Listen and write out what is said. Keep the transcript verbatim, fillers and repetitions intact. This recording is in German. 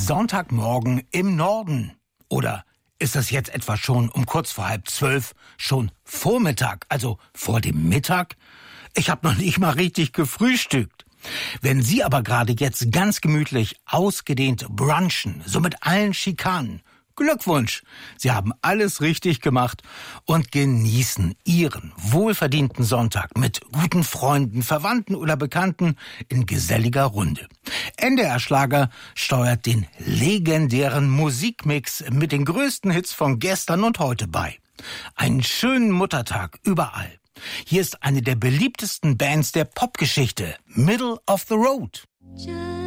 Sonntagmorgen im Norden. Oder ist das jetzt etwa schon um kurz vor halb zwölf, schon Vormittag, also vor dem Mittag? Ich habe noch nicht mal richtig gefrühstückt. Wenn Sie aber gerade jetzt ganz gemütlich ausgedehnt brunchen, so mit allen Schikanen, Glückwunsch! Sie haben alles richtig gemacht und genießen Ihren wohlverdienten Sonntag mit guten Freunden, Verwandten oder Bekannten in geselliger Runde. N D R Schlager steuert den legendären Musikmix mit den größten Hits von gestern und heute bei. Einen schönen Muttertag überall. Hier ist eine der beliebtesten Bands der Popgeschichte, Middle of the Road.